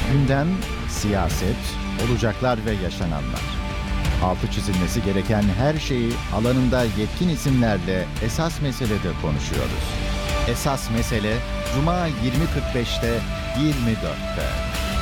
Gündem, siyaset, olacaklar ve yaşananlar. Altı çizilmesi gereken her şeyi alanında yetkin isimlerle Esas Mesele'de konuşuyoruz. Esas Mesele, Cuma 20.45'te 24'te.